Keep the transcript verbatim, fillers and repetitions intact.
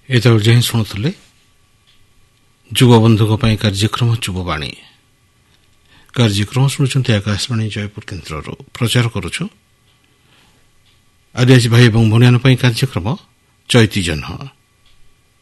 ଏତେବେଳେ ଯାଇ ଶୁଣୁଥିଲେ ଯୁବବନ୍ଧୁଙ୍କ ପାଇଁ କାର୍ଯ୍ୟକ୍ରମ ଯୁବବାଣୀ। କାର୍ଯ୍ୟକ୍ରମ ଶୁଣୁଛନ୍ତି ଆକାଶବାଣୀ ଜୟପୁର କେନ୍ଦ୍ରରୁ ପ୍ରଚାର କରୁଛୁ। ଆଦିବାସୀ ଭାଇ ଏବଂ ଭଉଣୀମାନଙ୍କ ପାଇଁ କାର୍ଯ୍ୟକ୍ରମ ଚୈତି ଜହ୍ନ।